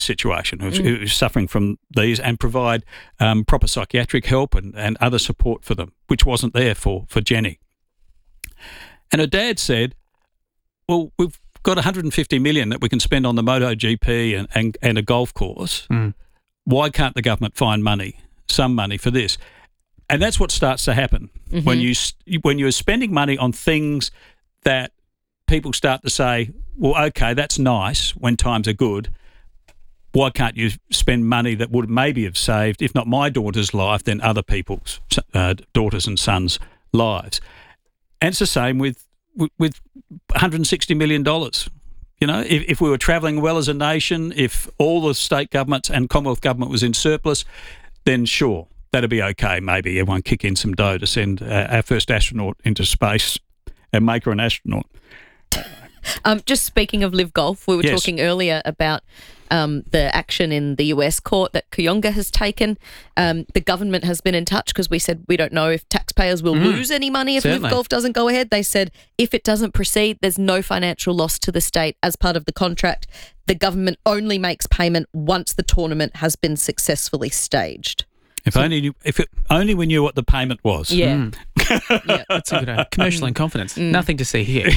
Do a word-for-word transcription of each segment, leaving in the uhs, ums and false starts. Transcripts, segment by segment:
situation, who's, mm. who's suffering from these, and provide um, proper psychiatric help and, and other support for them, which wasn't there for, for Jenny. And her dad said, well, we've got one hundred fifty million dollars that we can spend on the MotoGP and, and, and a golf course. Mm. Why can't the government find money, some money for this? And that's what starts to happen mm-hmm. when you when you're spending money on things that people start to say, well, okay, that's nice when times are good. Why can't you spend money that would maybe have saved, if not my daughter's life, then other people's uh, daughters and sons' lives? And it's the same with with one hundred sixty million dollars. You know, if, if we were travelling well as a nation, if all the state governments and Commonwealth government was in surplus, then sure, that'd be okay. Maybe everyone kick in some dough to send uh, our first astronaut into space and make her an astronaut. Um, just speaking of Live Golf, we were yes. talking earlier about um, the action in the U S court that Kooyonga has taken. Um, the government has been in touch because we said we don't know if taxpayers will mm. lose any money if Certainly. Live Golf doesn't go ahead. They said if it doesn't proceed, there's no financial loss to the state as part of the contract. The government only makes payment once the tournament has been successfully staged. If so, only, if it only we knew what the payment was. Yeah, mm. yeah, that's a good idea. Commercial in confidence. Mm. Nothing to see here.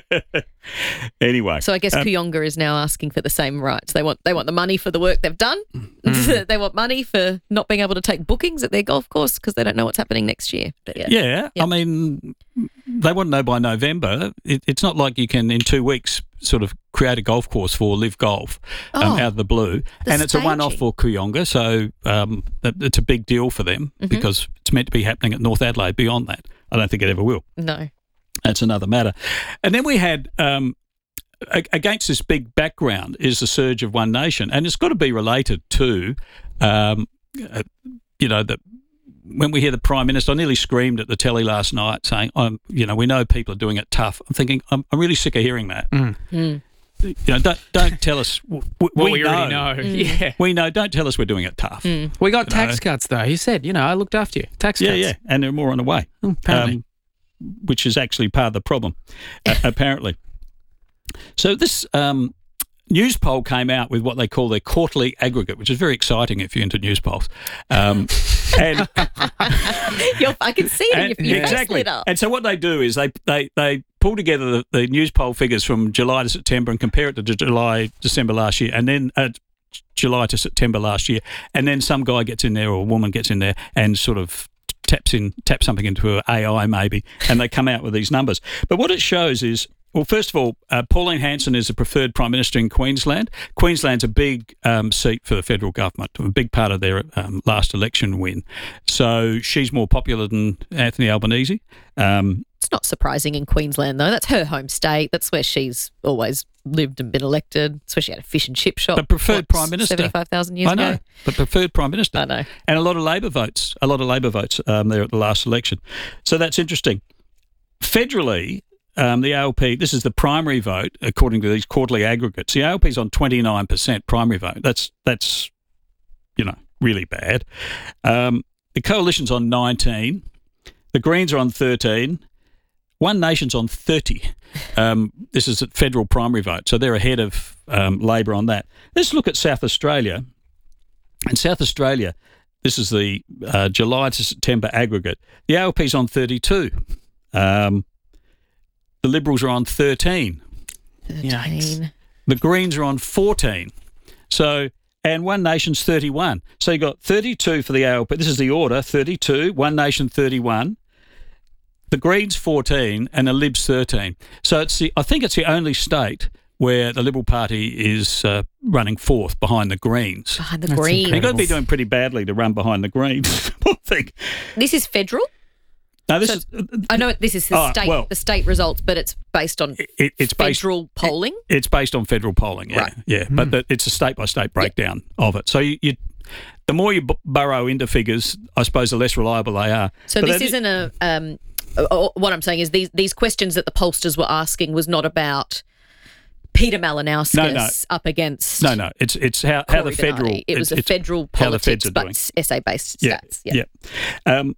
Anyway, so I guess um, Kooyonga is now asking for the same rights. They want they want the money for the work they've done. Mm. They want money for not being able to take bookings at their golf course because they don't know what's happening next year. But yeah, yeah, yeah, I mean, they want to know by November. It, it's not like you can in two weeks sort of create a golf course for Live Golf um, oh, out of the blue. The and it's staging. a one-off for Kooyonga, so um, it's a big deal for them mm-hmm. because it's meant to be happening at North Adelaide. Beyond that, I don't think it ever will. No. That's another matter. And then we had, um, against this big background, is the surge of One Nation, and it's got to be related to, um, uh, you know, that when we hear the Prime Minister, I nearly screamed at the telly last night saying, um, you know, we know people are doing it tough. I'm thinking, I'm, I'm really sick of hearing that. Mm. Mm. You know, don't don't tell us. W- what we, we know. already know. Mm. Yeah. We know. Don't tell us we're doing it tough. Mm. We got you tax know. cuts, though. He said, you know, I looked after you. Tax yeah, cuts. Yeah, yeah. And there are more on the way. Mm, apparently. Um, which is actually part of the problem, uh, apparently. So this um, news poll came out with what they call their quarterly aggregate, which is very exciting if you're into news polls. Um, and You're, I can see it and, in your, your exactly. face lit up. And so what they do is they they, they pull together the, the news poll figures from July to September and compare it to July, December last year, and then uh, July to September last year, and then some guy gets in there or a woman gets in there and sort of taps in, taps something into her A I maybe, and they come out with these numbers. But what it shows is, well, first of all, uh, Pauline Hanson is the preferred Prime Minister in Queensland. Queensland's a big um, seat for the federal government, a big part of their um, last election win. So she's more popular than Anthony Albanese. Um, it's not surprising in Queensland, though. That's her home state. That's where she's always lived and been elected. That's where she had a fish and chip shop. But preferred what, Prime Minister. seventy-five thousand years I know, ago. but preferred Prime Minister. I know. And a lot of Labor votes, a lot of Labor votes um, there at the last election. So that's interesting. Federally, Um, the A L P, this is the primary vote, according to these quarterly aggregates. The A L P's on twenty-nine percent primary vote. That's, that's you know, really bad. Um, the Coalition's on nineteen. The Greens are on thirteen. One Nation's on thirty. Um, this is a federal primary vote, so they're ahead of um, Labor on that. Let's look at South Australia. In South Australia, this is the uh, July to September aggregate. The A L P's on thirty-two. Um The Liberals are on thirteen. thirteen. The Greens are on fourteen. So, and One Nation's thirty-one. So you got thirty-two for the A L P. This is the order, thirty-two, One Nation thirty-one, the Greens fourteen, and the Libs thirteen. So it's the, I think it's the only state where the Liberal Party is uh, running fourth behind the Greens. Behind the That's Greens. You've got to be doing pretty badly to run behind the Greens, I think. This is federal? No, this so is, I know this is the oh, state well, the state results, but it's based on it, it's federal based, polling? It, it's based on federal polling, yeah. Right. Yeah, mm. but the, it's a state-by-state breakdown yeah. of it. So you, you, the more you b- burrow into figures, I suppose the less reliable they are. So but this isn't a um, – what I'm saying is these, these questions that the pollsters were asking was not about Peter Malinauskas no, no. up against No, no, it's it's how, how the federal – It was it's, a federal politics, but essay-based yeah, stats. Yeah, yeah. Um,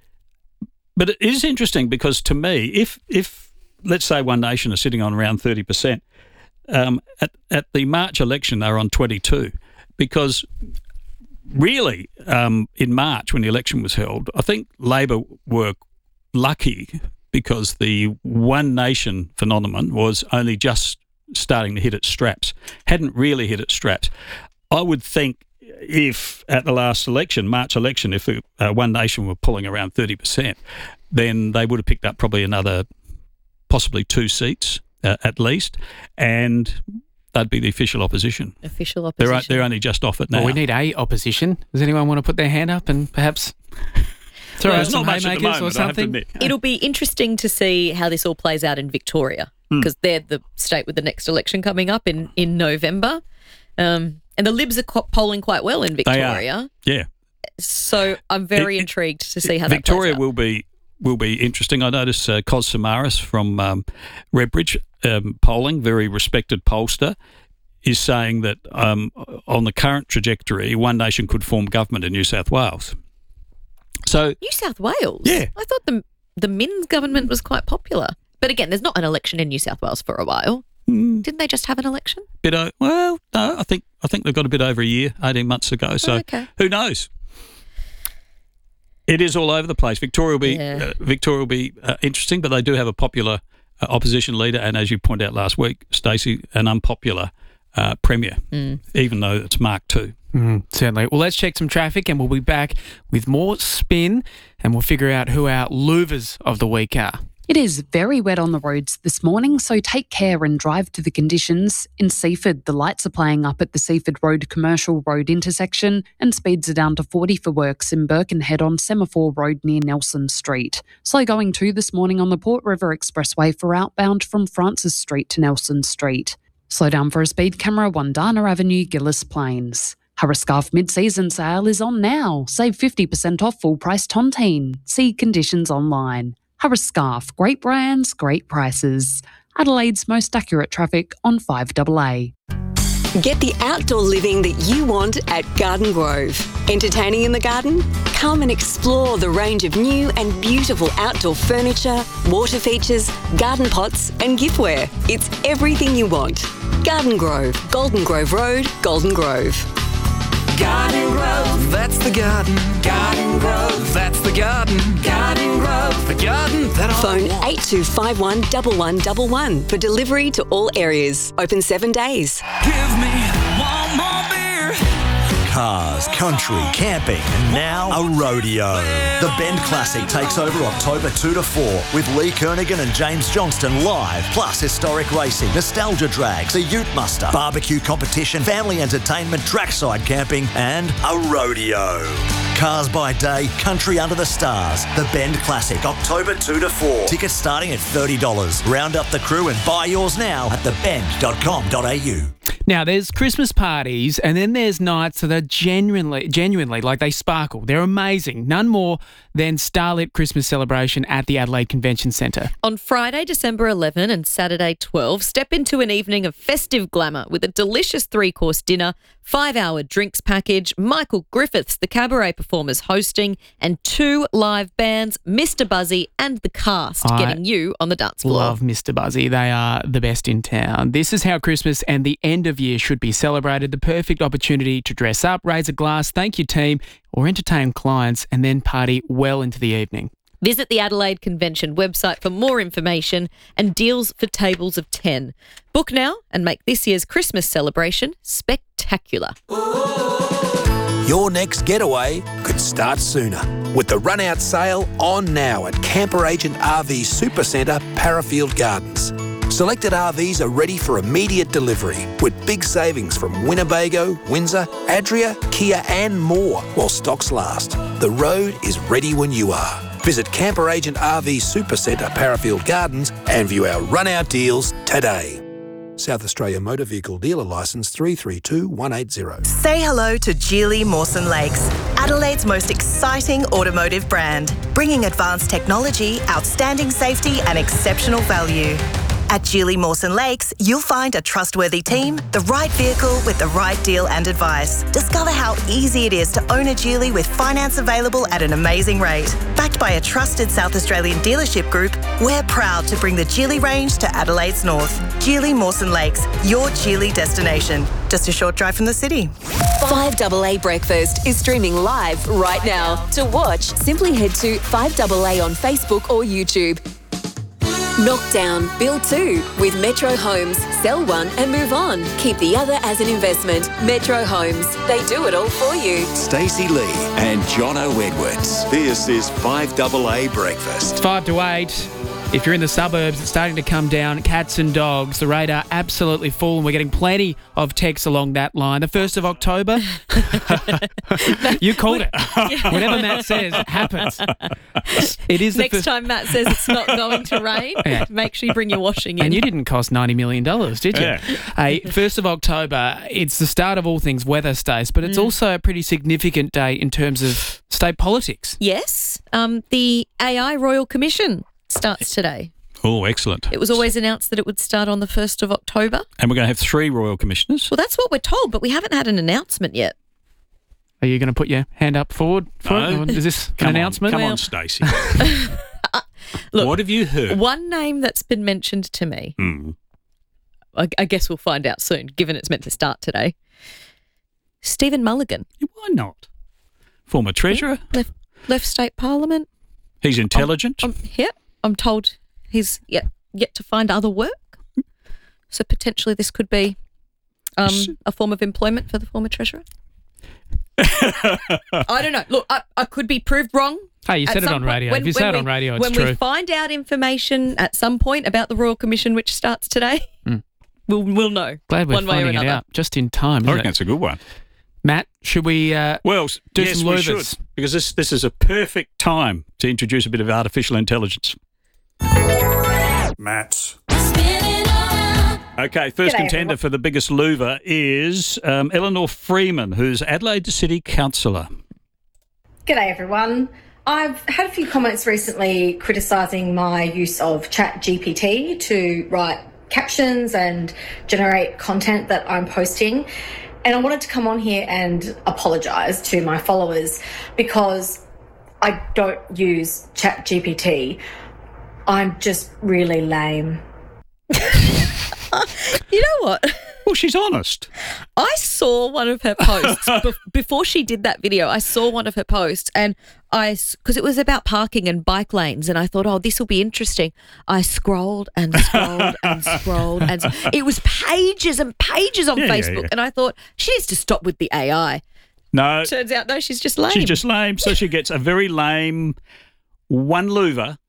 But it is interesting because to me, if, if let's say One Nation are sitting on around thirty percent, um, at, at the March election they were on twenty-two. because really, um, in March when the election was held, I think Labor were lucky because the One Nation phenomenon was only just starting to hit its straps, hadn't really hit its straps. I would think if at the last election, March election, if the uh, One Nation were pulling around thirty percent, then they would have picked up probably another, possibly two seats uh, at least, and they'd be the official opposition. Official opposition. They're, they're only just off it now. Well, we need a opposition. Does anyone want to put their hand up and perhaps throw Well, out there's some not much at the haymakers moment, or I have to something? admit. It'll be interesting to see how this all plays out in Victoria because they're the state with the next election coming up in, in November. Um, and the Libs are co- polling quite well in Victoria. They are. Yeah. So I'm very It- it- intrigued to see how Victoria that plays out. will be will be interesting. I noticed uh, Cos Samaras from um, Redbridge um, polling, very respected pollster, is saying that um, on the current trajectory, One Nation could form government in New South Wales. So New South Wales? Yeah. I thought the the Minns government was quite popular. But again, there's not an election in New South Wales for a while. mm, Didn't they just have an election? bit o- well, no, I think I think they've got a bit over a year, eighteen months ago. So Oh, okay. who knows? It is all over the place. Victoria will be Yeah. uh, Victoria will be uh, interesting, but they do have a popular uh, opposition leader, and as you pointed out last week, Stacey, an unpopular uh, premier, Mm. even though it's Mark two. Mm, certainly. Well, let's check some traffic and we'll be back with more spin and we'll figure out who our louvers of the week are. It is very wet on the roads this morning, so take care and drive to the conditions. In Seaford, the lights are playing up at the Seaford Road Commercial Road intersection and speeds are down to forty for works in Birkenhead on Semaphore Road near Nelson Street. Slow going too this morning on the Port River Expressway for outbound from Francis Street to Nelson Street. Slow down for a speed camera, Wandana Avenue, Gillis Plains. Harriscarf mid-season sale is on now. Save fifty percent off full-price tontine. See conditions online. Harriscarf, great brands, great prices. Adelaide's most accurate traffic on five A A. Get the outdoor living that you want at Garden Grove. Entertaining in the garden? Come and explore the range of new and beautiful outdoor furniture, water features, garden pots and giftware. It's everything you want. Garden Grove, Golden Grove Road, Golden Grove. Garden Grove, that's the garden. Garden Grove, that's the garden. Garden Grove, the garden that I Phone want. eight two five one, one one one one for delivery to all areas. Open seven days. Give me one more beer. Cars, country, camping, and now a rodeo. The Bend Classic takes over October two to four with Lee Kernaghan and James Johnston live, plus historic racing, nostalgia drags, a ute muster, barbecue competition, family entertainment, trackside camping, and a rodeo. Cars by day, country under the stars. The Bend Classic, October two to four. Tickets starting at thirty dollars. Round up the crew and buy yours now at the bend dot com dot a u. Now, there's Christmas parties and then there's nights that are genuinely, genuinely, like they sparkle. They're amazing. None more than Starlit Christmas celebration at the Adelaide Convention Centre. On Friday, December eleventh and Saturday twelfth, step into an evening of festive glamour with a delicious three-course dinner, five-hour drinks package, Michael Griffiths, the cabaret performers hosting, and two live bands, Mister Buzzy and the cast, I getting you on the dance floor. Love Mister Buzzy. They are the best in town. This is how Christmas and the end of year should be celebrated. The perfect opportunity to dress up, raise a glass, thank your team, or entertain clients and then party well into the evening. Visit the Adelaide Convention website for more information and deals for tables of ten. Book now and make this year's Christmas celebration spectacular. Your next getaway could start sooner with the run-out sale on now at Camper Agent R V Supercentre, Parafield Gardens. Selected R Vs are ready for immediate delivery with big savings from Winnebago, Windsor, Adria, Kia and more while stocks last. The road is ready when you are. Visit Camper Agent R V Supercentre, Parafield Gardens and view our run-out deals today. South Australia Motor Vehicle Dealer Licence three three two one eight zero. Say hello to Geely Mawson Lakes, Adelaide's most exciting automotive brand, bringing advanced technology, outstanding safety and exceptional value. At Geely Mawson Lakes, you'll find a trustworthy team, the right vehicle with the right deal and advice. Discover how easy it is to own a Geely with finance available at an amazing rate. Backed by a trusted South Australian dealership group, we're proud to bring the Geely range to Adelaide's north. Geely Mawson Lakes, your Geely destination. Just a short drive from the city. five A A Breakfast is streaming live right now. To watch, simply head to five A A on Facebook or YouTube. Knock down, build two with Metro Homes. Sell one and move on. Keep the other as an investment. Metro Homes. They do it all for you. Stacey Lee and Jono Edwards. This is five A A Breakfast. It's five to eight. If you're in the suburbs, it's starting to come down. Cats and dogs. The radar absolutely full, and we're getting plenty of texts along that line. The first of October. You called it. Whatever Matt says happens. It is the Next first... time Matt says it's not going to rain, Yeah. make sure you bring your washing in. And you didn't cost ninety million dollars, did you? Yeah. Hey, first of October, it's the start of all things weather, Stace, but it's Mm. also a pretty significant day in terms of state politics. Yes, um, the A I Royal Commission starts today. Oh, excellent. It was always announced that it would start on the first of October. And we're going to have three Royal Commissioners. Well, that's what we're told, but we haven't had an announcement yet. Are you going to put your hand up forward for No. it? Is this Come an on, announcement? Come Well- on, Stacey. Look, What have you heard? One name that's been mentioned to me, Hmm. I, I guess we'll find out soon, given it's meant to start today. Stephen Mulligan, Why not? Former Treasurer. left, left state parliament. He's intelligent. Um, yeah, I'm told he's yet yet to find other work. So potentially this could be um, S- a form of employment for the former treasurer. I don't know. Look, I, I could be proved wrong. Hey, you at said it some on point. radio. When- if you when say it we- on radio, it's when true. we find out information at some point about the Royal Commission, which starts today, Mm. we'll we'll know. Glad we're one way or finding it another. out just in time, I isn't reckon it? it's a good one. Matt, should we uh, Well, s- do yes, some we louvers? should, because this this is a perfect time to introduce a bit of artificial intelligence. Matt. Okay, first G'day, contender everyone. for the biggest louver is um, Eleanor Freeman, who's Adelaide City Councillor. G'day everyone. I've had a few comments recently criticising my use of ChatGPT to write captions and generate content that I'm posting. And I wanted to come on here and apologise to my followers because I don't use ChatGPT. I'm just really lame. You know what? Well, she's honest. I saw one of her posts bef- before she did that video. I saw one of her posts, and I because it was about parking and bike lanes, and I thought, oh, this will be interesting. I scrolled and scrolled and scrolled, and it was pages and pages on Yeah, yeah, Facebook, yeah. and I thought she needs to stop with the A I. No, Turns out, no, she's just lame. she's just lame, so she gets a very lame one louver.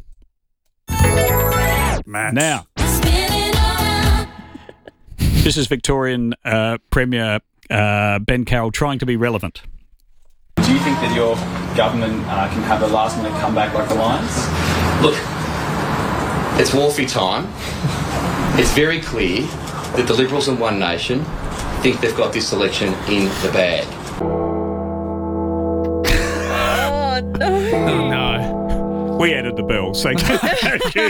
Matt. Now, this is Victorian uh, Premier uh, Ben Carroll trying to be relevant. Do you think that your government uh, can have a last minute comeback like the Lions? Look, it's Wolfie time. It's very clear that the Liberals and One Nation think they've got this election in the bag. Oh, no. Oh, no. We added the bells. Thank you.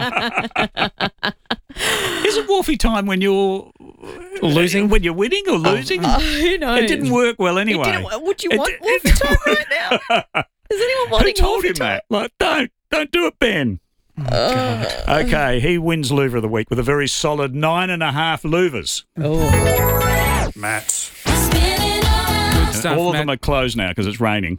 Is it Wolfie time when you're Losing? When you're winning or losing? Oh, who knows? It didn't work well anyway. It didn't, would you It want di- Wolfie time right now? Is anyone Who wanting told Wolfie him time? that? Like, don't, don't do it, Ben. Oh. Okay, he wins Louver of the Week with a very solid nine and a half louvers. Oh. Matt. Good stuff, All of Matt. them are closed now because it's raining.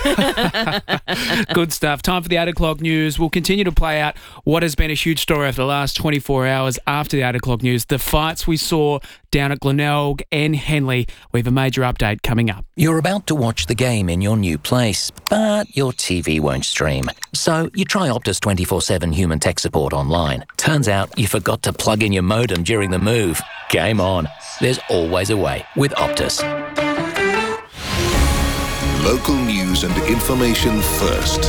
Good stuff. Time for the eight o'clock news. We'll continue to play out what has been a huge story over the last twenty-four hours after the eight o'clock news. The fights we saw down at Glenelg and Henley. We have a major update coming up. You're about to watch the game in your new place, but your T V won't stream. So you try Optus twenty-four seven human tech support online. Turns out you forgot to plug in your modem during the move. Game on. There's always a way with Optus. Local news and information first.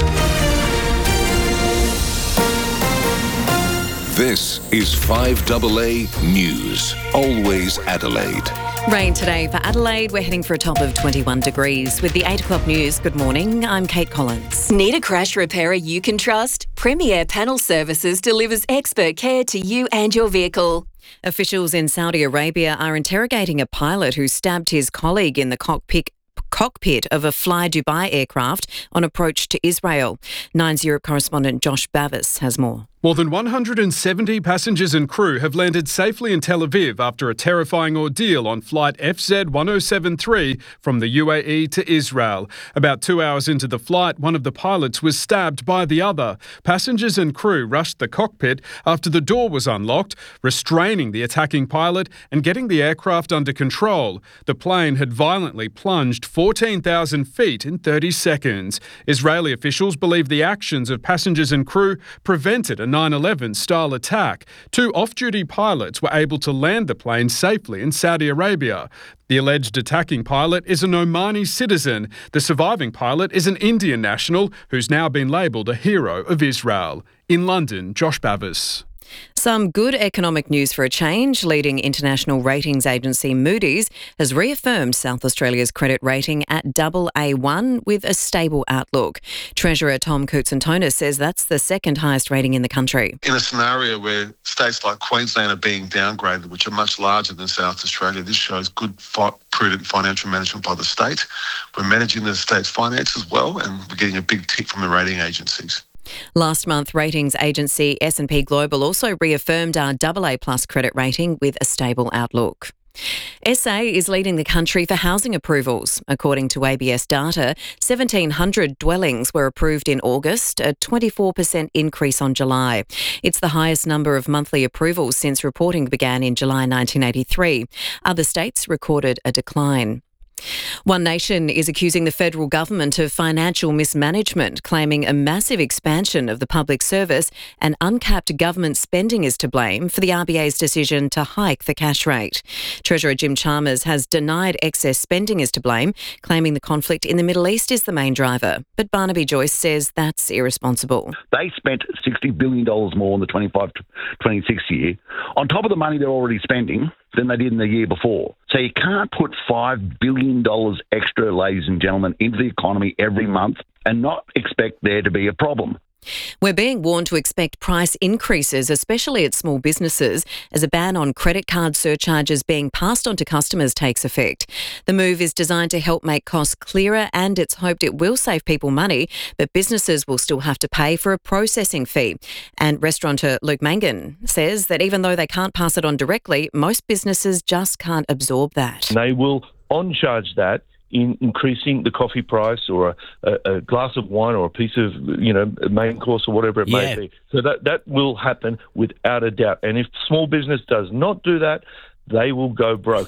This is five A A News. Always Adelaide. Rain today for Adelaide. We're heading for a top of twenty-one degrees. With the eight o'clock news, good morning. I'm Kate Collins. Need a crash repairer you can trust? Premier Panel Services delivers expert care to you and your vehicle. Officials in Saudi Arabia are interrogating a pilot who stabbed his colleague in the cockpit cockpit of a Fly Dubai aircraft on approach to Israel. Nine's Europe correspondent Josh Bavis has more. More than one hundred seventy passengers and crew have landed safely in Tel Aviv after a terrifying ordeal on flight F Z one oh seven three from the U A E to Israel. About two hours into the flight, one of the pilots was stabbed by the other. Passengers and crew rushed the cockpit after the door was unlocked, restraining the attacking pilot and getting the aircraft under control. The plane had violently plunged fourteen thousand feet in thirty seconds. Israeli officials believe the actions of passengers and crew prevented a nine eleven style attack. Two off-duty pilots were able to land the plane safely in Saudi Arabia. The alleged attacking pilot is an Omani citizen. The surviving pilot is an Indian national who's now been labelled a hero of Israel. In London, Josh Bavis. Some good economic news for a change. Leading international ratings agency Moody's has reaffirmed South Australia's credit rating at double A one with a stable outlook. Treasurer Tom Koutsantonis says that's the second highest rating in the country. In a scenario where states like Queensland are being downgraded, which are much larger than South Australia, this shows good, fi- prudent financial management by the state. We're managing the state's finances well, and we're getting a big tick from the rating agencies. Last month, ratings agency S and P Global also reaffirmed our double A plus credit rating with a stable outlook. S A is leading the country for housing approvals. According to A B S data, seventeen hundred dwellings were approved in August, a twenty-four percent increase on July. It's the highest number of monthly approvals since reporting began in July nineteen eighty-three. Other states recorded a decline. One Nation is accusing the federal government of financial mismanagement, claiming a massive expansion of the public service and uncapped government spending is to blame for the R B A's decision to hike the cash rate. Treasurer Jim Chalmers has denied excess spending is to blame, claiming the conflict in the Middle East is the main driver. But Barnaby Joyce says that's irresponsible. They spent sixty billion dollars more in the twenty-five twenty-six year, on top of the money they're already spending, than they did in the year before. So you can't put five billion dollars extra, ladies and gentlemen, into the economy every month and not expect there to be a problem. We're being warned to expect price increases, especially at small businesses, as a ban on credit card surcharges being passed on to customers takes effect. The move is designed to help make costs clearer, and it's hoped it will save people money, but businesses will still have to pay for a processing fee. And restaurateur Luke Mangan says that even though they can't pass it on directly, most businesses just can't absorb that. They will on-charge that in increasing the coffee price or a, a, a glass of wine or a piece of, you know, main course or whatever it Yeah. may be. So that, that will happen without a doubt. And if small business does not do that, they will go broke.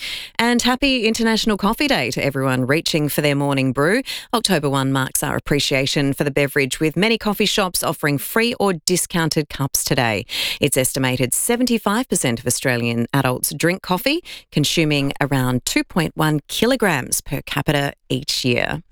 And happy International Coffee Day to everyone reaching for their morning brew. October first marks our appreciation for the beverage, with many coffee shops offering free or discounted cups today. It's estimated seventy-five percent of Australian adults drink coffee, consuming around two point one kilograms per capita each year.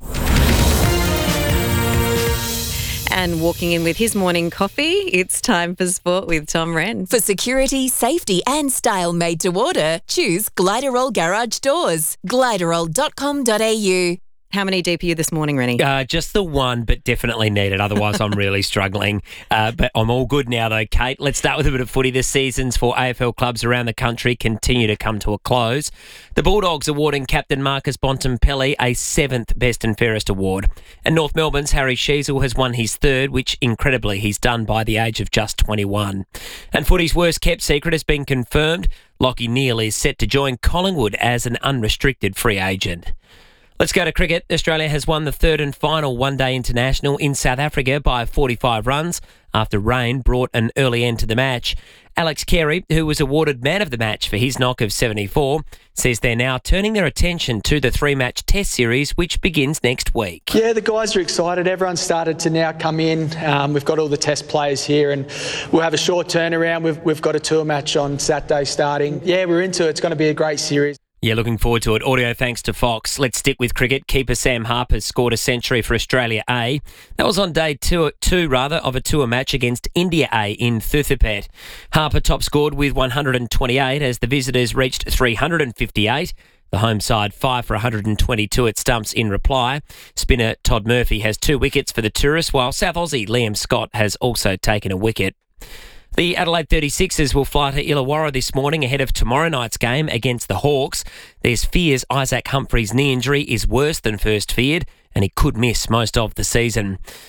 And walking in with his morning coffee, it's time for sport with Tom Wren. For security, safety and style made to order, choose Gliderol Garage Doors. gliderol dot com dot a u. How many deep are you this morning, Rennie? Uh, just the one, but definitely needed. Otherwise, I'm really struggling. Uh, but I'm all good now, though, Kate. Let's start with a bit of footy. The seasons for A F L clubs around the country continue to come to a close. The Bulldogs awarding captain Marcus Bontempelli a seventh Best and Fairest award. And North Melbourne's Harry Sheezel has won his third, which, incredibly, he's done by the age of just twenty-one. And footy's worst-kept secret has been confirmed. Lachie Neale is set to join Collingwood as an unrestricted free agent. Let's go to cricket. Australia has won the third and final one-day international in South Africa by forty-five runs after rain brought an early end to the match. Alex Carey, who was awarded man of the match for his knock of seventy-four, says they're now turning their attention to the three-match test series, which begins next week. Yeah, the guys are excited. Everyone's started to now come in. Um, we've got all the test players here, and we'll have a short turnaround. We've, we've got a tour match on Saturday starting. Yeah, we're into it. It's going to be a great series. Yeah, looking forward to it. Audio thanks to Fox. Let's stick with cricket. Keeper Sam Harper scored a century for Australia A. That was on day two, two rather, of a tour match against India A in Thuthapet. Harper top scored with one hundred twenty-eight as the visitors reached three hundred fifty-eight. The home side five for one hundred twenty-two at stumps in reply. Spinner Todd Murphy has two wickets for the tourists, while South Aussie Liam Scott has also taken a wicket. The Adelaide thirty-sixers will fly to Illawarra this morning ahead of tomorrow night's game against the Hawks. There's fears Isaac Humphrey's knee injury is worse than first feared, and he could miss most of the season.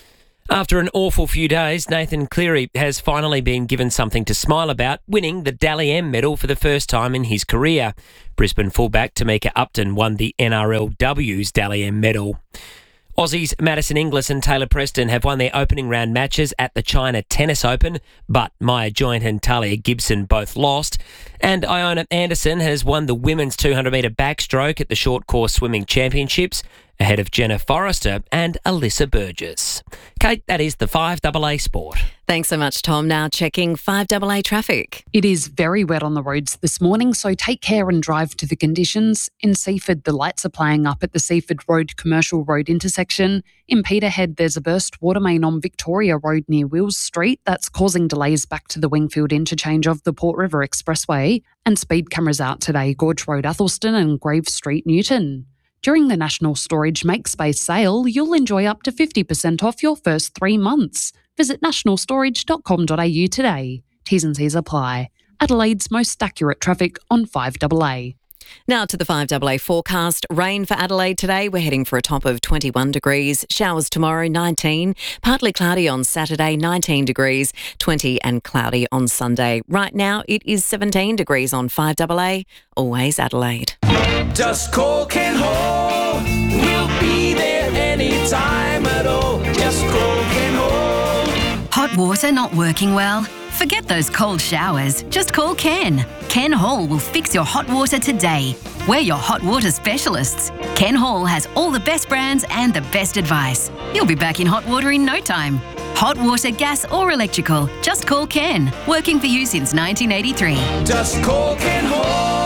After an awful few days, Nathan Cleary has finally been given something to smile about, winning the Dally M medal for the first time in his career. Brisbane fullback Tamika Upton won the N R L W's Dally M medal. Aussies Madison Inglis and Taylor Preston have won their opening round matches at the China Tennis Open, but Maya Joint and Talia Gibson both lost. And Iona Anderson has won the women's two hundred metre backstroke at the Short Course Swimming Championships, ahead of Jenna Forrester and Alyssa Burgess. Kate, that is the five A A Sport. Thanks so much, Tom. Now checking five A A traffic. It is very wet on the roads this morning, so take care and drive to the conditions. In Seaford, the lights are playing up at the Seaford Road Commercial Road intersection. In Peterhead, there's a burst water main on Victoria Road near Wills Street that's causing delays back to the Wingfield interchange of the Port River Expressway. And speed cameras out today, Gorge Road Athelston and Grave Street Newton. During the National Storage Make Space sale, you'll enjoy up to fifty percent off your first three months. Visit national storage dot com dot a u today. T's and C's apply. Adelaide's most accurate traffic on five A A. Now to the five A A forecast. Rain for Adelaide today. We're heading for a top of twenty-one degrees. Showers tomorrow, nineteen. Partly cloudy on Saturday, nineteen degrees. twenty and cloudy on Sunday. Right now, it is seventeen degrees on five A A. Always Adelaide. Just call Ken Hall. We'll be there anytime at all. Just call Ken Hall. Hot water not working well? Forget those cold showers. Just call Ken. Ken Hall will fix your hot water today. We're your hot water specialists. Ken Hall has all the best brands and the best advice. You'll be back in hot water in no time. Hot water, gas or electrical. Just call Ken. Working for you since nineteen eighty-three. Just call Ken Hall.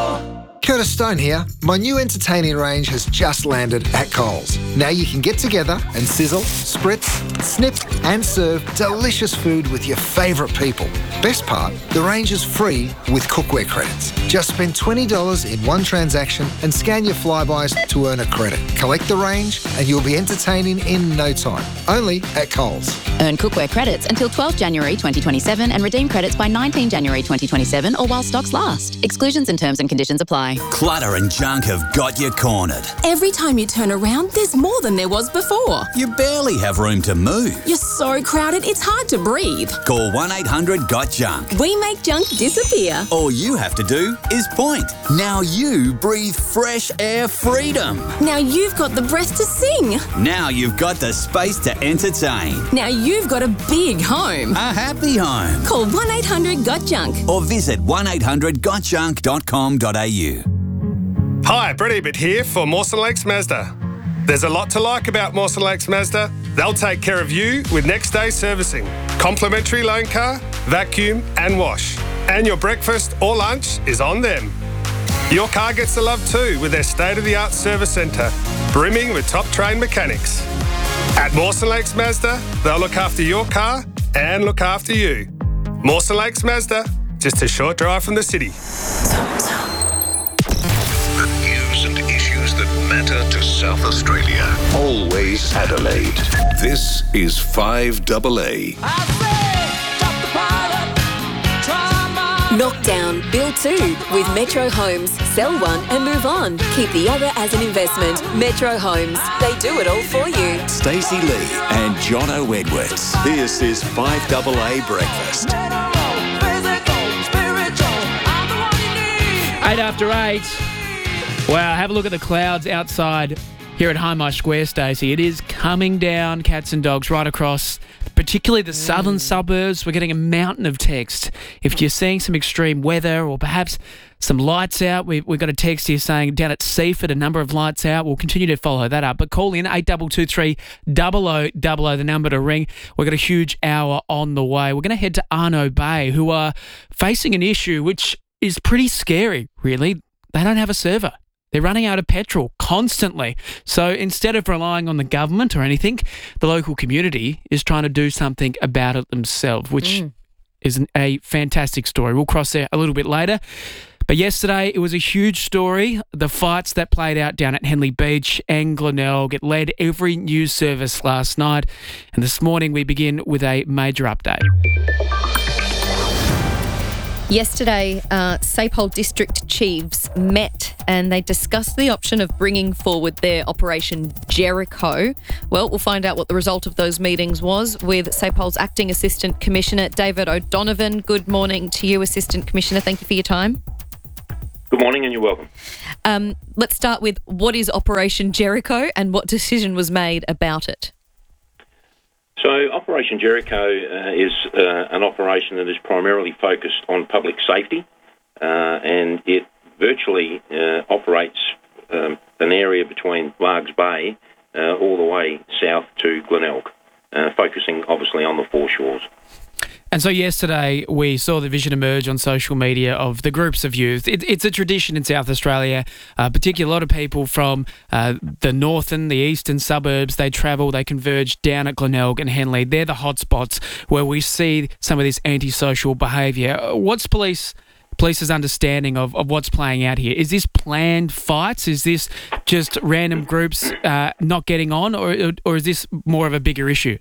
Curtis Stone here. My new entertaining range has just landed at Coles. Now you can get together and sizzle, spritz, snip and serve delicious food with your favourite people. Best part, the range is free with cookware credits. Just spend twenty dollars in one transaction and scan your Flybys to earn a credit. Collect the range and you'll be entertaining in no time. Only at Coles. Earn cookware credits until twelfth January twenty twenty-seven and redeem credits by nineteenth January twenty twenty-seven or while stocks last. Exclusions and terms and conditions apply. Clutter and junk have got you cornered. Every time you turn around, there's more than there was before. You barely have room to move. You're so crowded, it's hard to breathe. Call one eight hundred got junk. We make junk disappear. All you have to do is point. Now you breathe fresh air freedom. Now you've got the breath to sing. Now you've got the space to entertain. Now you've got a big home. A happy home. Call one eight hundred got junk. Or visit one eight hundred got junk dot com dot a u. Hi, Brett Ebert here for Mawson Lakes Mazda. There's a lot to like about Mawson Lakes Mazda. They'll take care of you with next day servicing, complimentary loan car, vacuum and wash. And your breakfast or lunch is on them. Your car gets the love too with their state-of-the-art service centre, brimming with top-trained mechanics. At Mawson Lakes Mazda, they'll look after your car and look after you. Mawson Lakes Mazda, just a short drive from the city. The news and issues that matter to South Australia. Always Adelaide. This is five A A. Knock down, build two with Metro Homes. Sell one and move on. Keep the other as an investment. Metro Homes. They do it all for you. Stacey Lee and Jono Edwards. This is five A A Breakfast. Eight after eight. Wow, have a look at the clouds outside here at Hindmarsh Square, Stacey. It is coming down, cats and dogs, right across, particularly the southern suburbs. We're getting a mountain of text. If you're seeing some extreme weather or perhaps some lights out, we've, we've got a text here saying down at Seaford, a number of lights out. We'll continue to follow that up. But call in eight two two three, double oh double oh, the number to ring. We've got a huge hour on the way. We're going to head to Arno Bay, who are facing an issue which is pretty scary, really. They don't have a server. They're running out of petrol constantly. So instead of relying on the government or anything, the local community is trying to do something about it themselves, which mm. is an, a fantastic story. We'll cross there a little bit later. But yesterday, it was a huge story. The fights that played out down at Henley Beach and Glenelg, it led every news service last night. And this morning, we begin with a major update. Yesterday, uh, Sapole District Chiefs met and they discussed the option of bringing forward their Operation Jericho. Well, we'll find out what the result of those meetings was with Sapole's Acting Assistant Commissioner, David O'Donovan. Good morning to you, Assistant Commissioner. Thank you for your time. Good morning and you're welcome. Um, let's start with what is Operation Jericho and what decision was made about it? So Operation Jericho uh, is uh, an operation that is primarily focused on public safety uh, and it virtually uh, operates um, an area between Largs Bay uh, all the way south to Glenelg, uh, focusing obviously on the foreshores. And so yesterday we saw the vision emerge on social media of the groups of youth. It, it's a tradition in South Australia, uh, particularly a lot of people from uh, the northern, the eastern suburbs, they travel, they converge down at Glenelg and Henley. They're the hotspots where we see some of this antisocial behaviour. What's police police's understanding of, of what's playing out here? Is this planned fights? Is this just random groups uh, not getting on, or, or is this more of a bigger issue?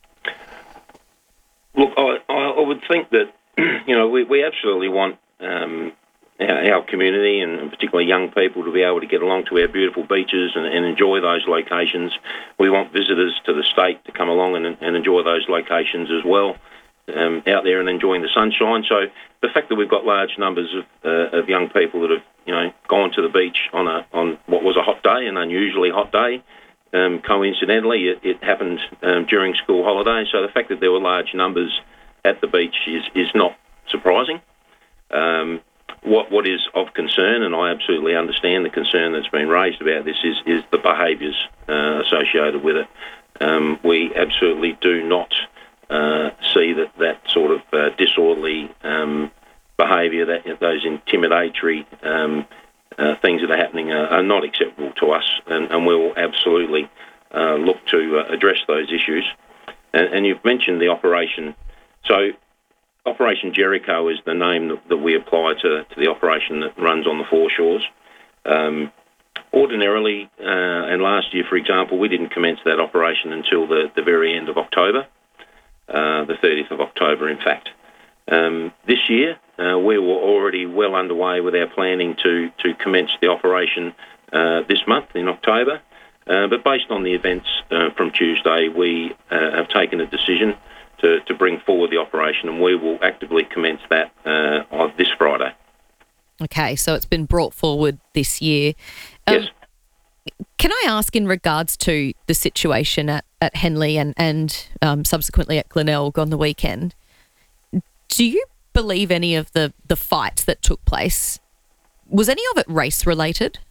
Look, I, I would think that, you know, we, we absolutely want um, our, our community and particularly young people to be able to get along to our beautiful beaches and, and enjoy those locations. We want visitors to the state to come along and, and enjoy those locations as well, um, out there and enjoying the sunshine. So the fact that we've got large numbers of, uh, of young people that have, you know, gone to the beach on a on what was a hot day, an unusually hot day, Um, coincidentally, it, it happened um, during school holidays, so the fact that there were large numbers at the beach is, is not surprising. Um, what what is of concern, and I absolutely understand the concern that's been raised about this, is, is the behaviours uh, associated with it. Um, we absolutely do not uh, see that that sort of uh, disorderly um, behaviour, that those intimidatory um Uh, things that are happening are, are not acceptable to us, and, and we will absolutely uh, look to uh, address those issues. And, and you've mentioned the operation. So Operation Jericho is the name that, that we apply to, to the operation that runs on the foreshores. Um, ordinarily, uh, and last year, for example, we didn't commence that operation until the, the very end of October, uh, the thirtieth of October, in fact. Um, this year, uh, we were already well underway with our planning to, to commence the operation uh, this month in October. Uh, but based on the events uh, from Tuesday, we uh, have taken a decision to, to bring forward the operation, and we will actively commence that uh, on this Friday. Okay, so it's been brought forward this year. Um, yes. Can I ask, in regards to the situation at, at Henley and, and um, subsequently at Glenelg on the weekend, do you believe any of the, the fights that took place, was any of it race-related?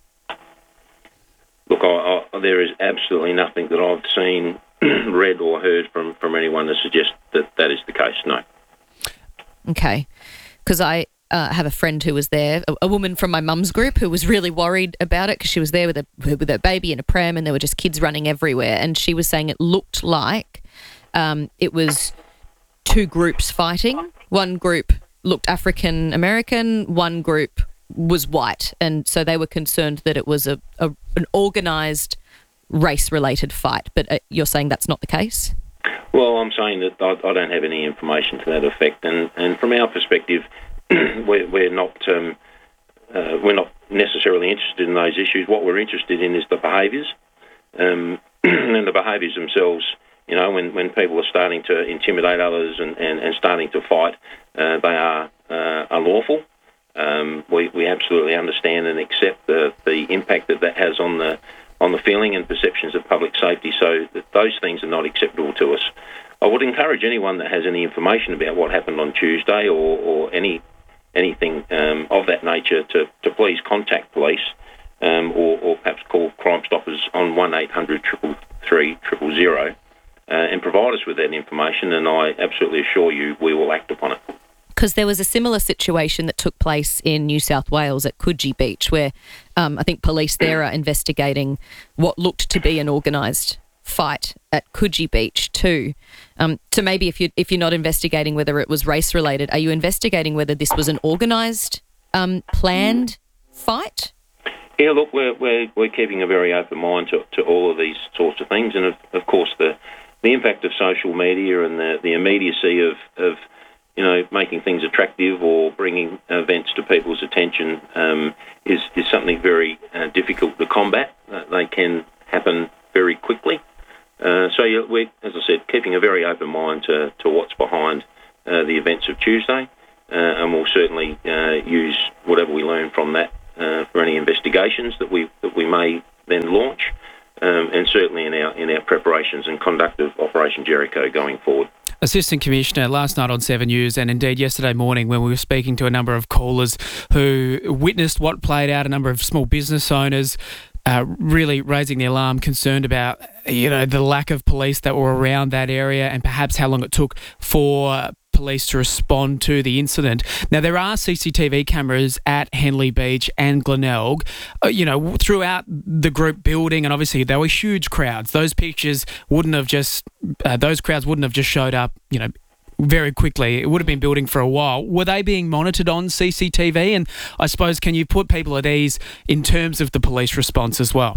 Look, I, I, there is absolutely nothing that I've seen, read or heard from, from anyone to suggest that that is the case, no. Okay, because I uh, have a friend who was there, a, a woman from my mum's group who was really worried about it because she was there with, a, with her baby in a pram and there were just kids running everywhere, and she was saying it looked like um, it was two groups fighting. One group looked African American, one group was white, and so they were concerned that it was a, a an organised race-related fight. But uh, you're saying that's not the case? Well, I'm saying that I, I don't have any information to that effect, and, and from our perspective, we're, we're not um, uh, we're not necessarily interested in those issues. What we're interested in is the behaviours, um, and the behaviours themselves. You know, when, when people are starting to intimidate others and, and, and starting to fight, uh, they are uh, unlawful. Um, we, we absolutely understand and accept the, the impact that that has on the on the feeling and perceptions of public safety, so that those things are not acceptable to us. I would encourage anyone that has any information about what happened on Tuesday or, or any anything um, of that nature to, to please contact police um, or, or perhaps call Crime Stoppers on one eight hundred three three three zero zero. Uh, and provide us with that information, and I absolutely assure you we will act upon it. Because there was a similar situation that took place in New South Wales at Coogee Beach, where um, I think police there are investigating what looked to be an organised fight at Coogee Beach too. Um, so maybe if you if you're not investigating whether it was race related, are you investigating whether this was an organised, um, planned fight? Yeah, look, we're we're we're keeping a very open mind to, to all of these sorts of things, and of, of course the. The impact of social media and the, the immediacy of, of you know, making things attractive or bringing events to people's attention um, is, is something very uh, difficult to combat. Uh, they can happen very quickly. Uh, so, yeah, we're, as I said, keeping a very open mind to, to what's behind uh, the events of Tuesday, uh, and we'll certainly uh, use whatever we learn from that uh, for any investigations that we that we may then launch, um, and certainly in our in our preparations and conduct of Operation Jericho going forward. Assistant Commissioner, last night on Seven News and indeed yesterday morning when we were speaking to a number of callers who witnessed what played out, a number of small business owners uh, really raising the alarm, concerned about, you know, the lack of police that were around that area and perhaps how long it took for police to respond to the incident. Now, there are C C T V cameras at Henley Beach and Glenelg, uh, you know, throughout the group building, and obviously there were huge crowds. Those pictures wouldn't have just, uh, those crowds wouldn't have just showed up, you know, very quickly. It would have been building for a while. Were they being monitored on C C T V? And I suppose, can you put people at ease in terms of the police response as well?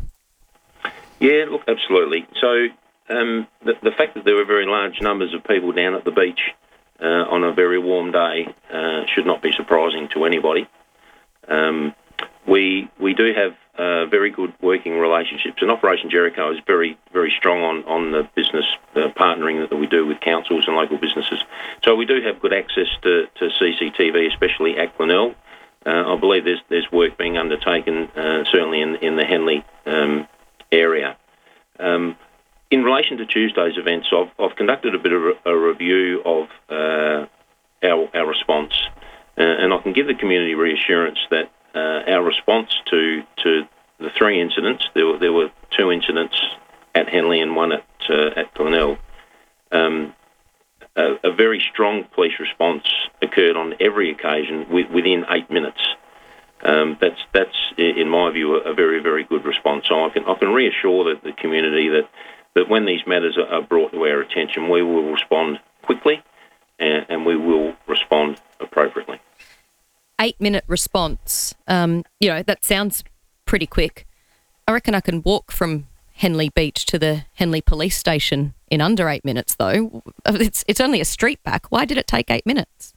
Yeah, look, absolutely. So um, the, the fact that there were very large numbers of people down at the beach Uh, on a very warm day uh, should not be surprising to anybody. Um, we we do have uh, very good working relationships, and Operation Jericho is very, very strong on, on the business uh, partnering that we do with councils and local businesses. So we do have good access to, to C C T V, especially at Glenelg. Uh, I believe there's there's work being undertaken, uh, certainly in, in the Henley um, area. Um, In relation to Tuesday's events, I've, I've conducted a bit of a, a review of uh, our, our response, uh, and I can give the community reassurance that uh, our response to to the three incidents, there were, there were two incidents at Henley and one at uh, at Glenelg, um, a, a very strong police response occurred on every occasion with, within eight minutes. Um, that's that's in my view a, a very very good response. So I can I can reassure the, the community that. that when these matters are brought to our attention, we will respond quickly and, and we will respond appropriately. Eight-minute response, um, you know, that sounds pretty quick. I reckon I can walk from Henley Beach to the Henley Police Station in under eight minutes, though. It's, it's only a street back. Why did it take eight minutes?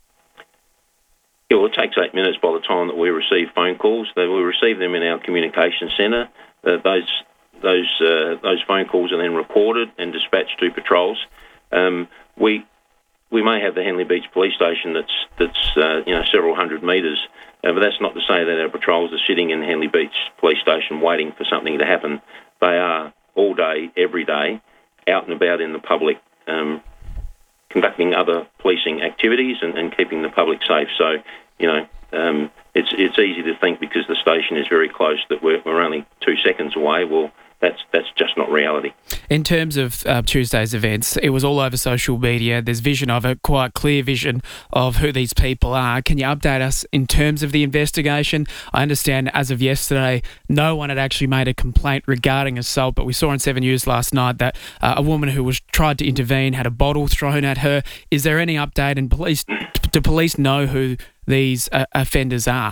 Yeah, well, it takes eight minutes by the time that we receive phone calls. We receive them in our communication centre. Uh, those Those uh, those phone calls are then recorded and dispatched to patrols. Um, we we may have the Henley Beach Police Station that's that's uh, you know several hundred metres, uh, but that's not to say that our patrols are sitting in Henley Beach Police Station waiting for something to happen. They are all day, every day, out and about in the public, um, conducting other policing activities and, and keeping the public safe. So, you know, um, it's it's easy to think because the station is very close that we're, we're only two seconds away. Well, that's that's just not reality. In terms of uh, Tuesday's events, it was all over social media. There's vision of it, quite clear vision of who these people are. Can you update us in terms of the investigation? I understand as of yesterday, no one had actually made a complaint regarding assault, but we saw on Seven News last night that uh, a woman who was tried to intervene had a bottle thrown at her. Is there any update? And police, do police know who these uh, offenders are?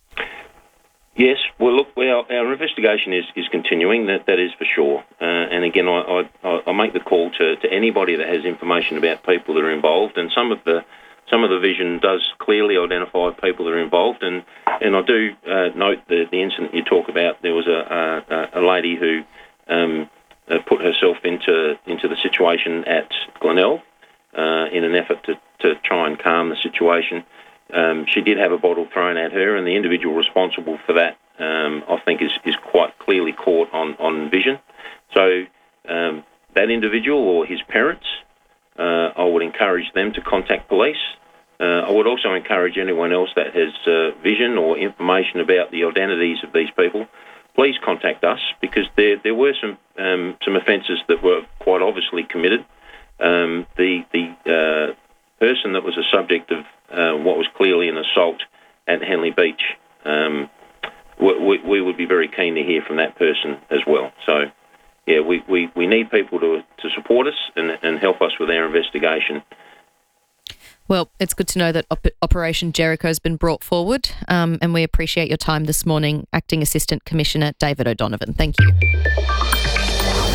Yes, well, look, our, our investigation is, is continuing, that that is for sure. Uh, and again, I, I, I make the call to, to anybody that has information about people that are involved, and some of the some of the vision does clearly identify people that are involved. And, and I do uh, note the, the incident you talk about. There was a, a, a lady who um, uh, put herself into into the situation at Glenelg uh, in an effort to, to try and calm the situation. Um, she did have a bottle thrown at her, and the individual responsible for that, um, I think, is, is quite clearly caught on, on vision. So um, that individual or his parents, uh, I would encourage them to contact police. Uh, I would also encourage anyone else that has uh, vision or information about the identities of these people, please contact us, because there there were some um, some offences that were quite obviously committed. Um, the the uh, person that was a subject of Uh, what was clearly an assault at Henley Beach, um, we, we would be very keen to hear from that person as well. So, yeah, we, we, we need people to to support us and, and help us with our investigation. Well, it's good to know that Op- Operation Jericho has been brought forward, um, and we appreciate your time this morning, Acting Assistant Commissioner David O'Donovan. Thank you.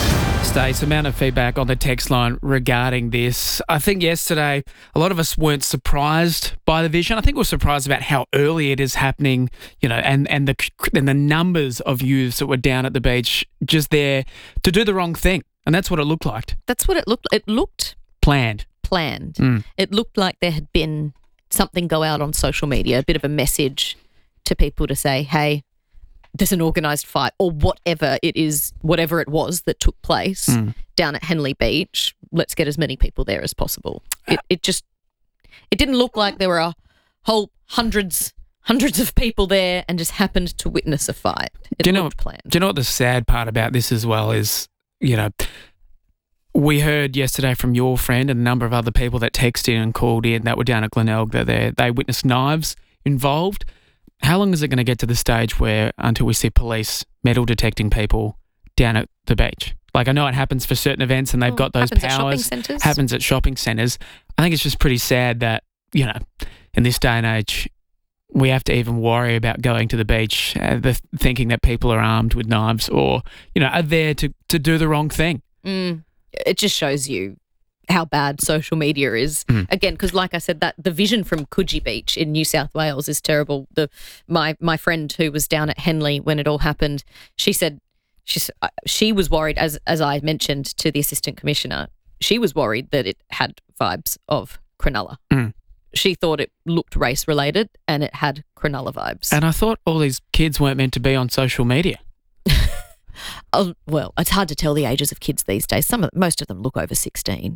Stace, amount of feedback on the text line regarding this. I think yesterday a lot of us weren't surprised by the vision. I think we were surprised about how early it is happening, you know, and, and the and the numbers of youths that were down at the beach just there to do the wrong thing. And that's what it looked like. That's what it looked It looked planned. Planned. Mm. It looked like there had been something go out on social media, a bit of a message to people to say, hey, there's an organised fight, or whatever it is, whatever it was that took place Mm. down at Henley Beach. Let's get as many people there as possible. It, it just, it didn't look like there were a whole hundreds, hundreds of people there and just happened to witness a fight. It do you know looked planned. Do you know what the sad part about this as well is? You know, we heard yesterday from your friend and a number of other people that texted in and called in that were down at Glenelg that they they witnessed knives involved. How long is it going to get to the stage where until we see police metal detecting people down at the beach? Like, I know it happens for certain events and they've Oh, got those happens at shopping powers. centres. Happens at shopping centres. I think it's just pretty sad that, you know, in this day and age, we have to even worry about going to the beach, uh, the, thinking that people are armed with knives or, you know, are there to, to do the wrong thing. Mm. It just shows you how bad social media is. Mm. Again, because like I said, that the vision from Coogee Beach in New South Wales is terrible. The my my friend who was down at Henley when it all happened, she said she uh, she was worried, as as I mentioned to the assistant commissioner, she was worried that it had vibes of Cronulla. Mm. She thought it looked race related and it had Cronulla vibes. And I thought all these kids weren't meant to be on social media. Oh, well, it's hard to tell the ages of kids these days. Some of most of them look over sixteen.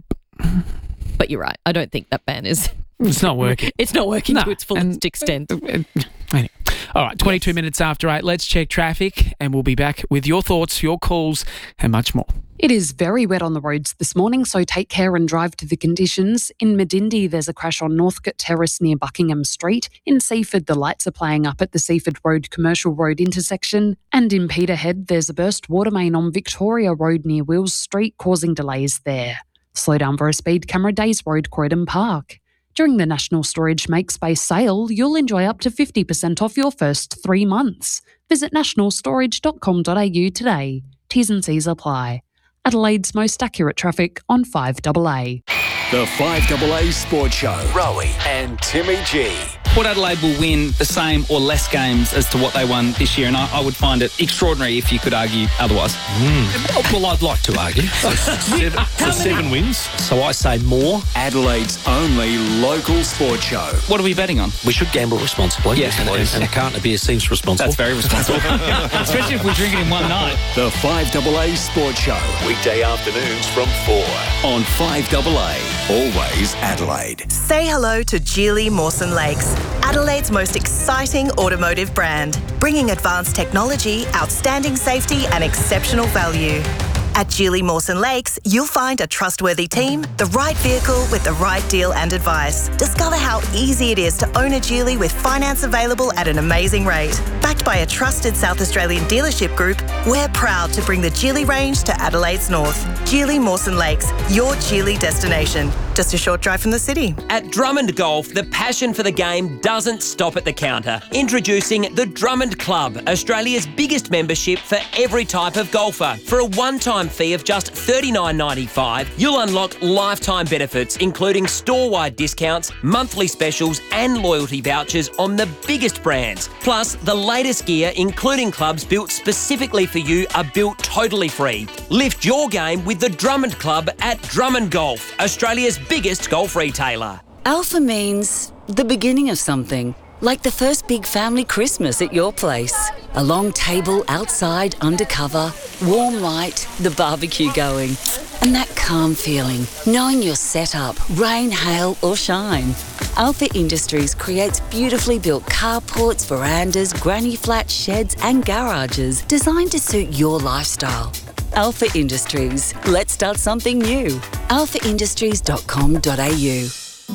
But you're right. I don't think that ban is. It's not working. It's not working No, to its fullest extent. Anyway. All right, twenty-two minutes after eight. Let's check traffic and we'll be back with your thoughts, your calls, and much more. It is very wet on the roads this morning, so take care and drive to the conditions. In Medindie, there's a crash on Northcote Terrace near Buckingham Street. In Seaford, the lights are playing up at the Seaford Road Commercial Road intersection. And in Peterhead, there's a burst water main on Victoria Road near Wills Street, causing delays there. Slow down for a speed camera, Days Road, Croydon Park. During the National Storage Make Space sale, you'll enjoy up to fifty percent off your first three months. Visit national storage dot com dot a u today. T's and C's apply. Adelaide's most accurate traffic on five A A. The five A A Sports Show. Rowie and Timmy G. Port Adelaide will win the same or less games as to what they won this year, and I, I would find it extraordinary if you could argue otherwise. Mm. Well, I'd like to argue. seven, so seven wins. So I say more. Adelaide's only local sports show. What are we betting on? We should gamble responsibly. Yeah. And, and a carton of beer seems responsible. That's very responsible. Especially if we're drinking in one night. The five A A Sports Show. Weekday afternoons from four on five A A. Always Adelaide. Say hello to Geely Mawson Lakes, Adelaide's most exciting automotive brand, bringing advanced technology, outstanding safety and exceptional value. At Geely Mawson Lakes, you'll find a trustworthy team, the right vehicle with the right deal and advice. Discover how easy it is to own a Geely with finance available at an amazing rate. Backed by a trusted South Australian dealership group, we're proud to bring the Geely range to Adelaide's north. Geely Mawson Lakes, your Geely destination. Just a short drive from the city. At Drummond Golf, the passion for the game doesn't stop at the counter. Introducing the Drummond Club, Australia's biggest membership for every type of golfer. For a one-time fee of just thirty-nine ninety-five, you'll unlock lifetime benefits, including store-wide discounts, monthly specials and loyalty vouchers on the biggest brands. Plus, the latest gear, including clubs built specifically for you, are built totally free. Lift your game with the Drummond Club at Drummond Golf, Australia's biggest golf retailer. Alpha means the beginning of something, like the first big family Christmas at your place. A long table outside, undercover, warm light, the barbecue going, and that calm feeling, knowing you're set up, rain, hail or shine. Alpha Industries creates beautifully built carports, verandas, granny flats, sheds and garages designed to suit your lifestyle. Alpha Industries. Let's start something new. alpha industries dot com dot a u.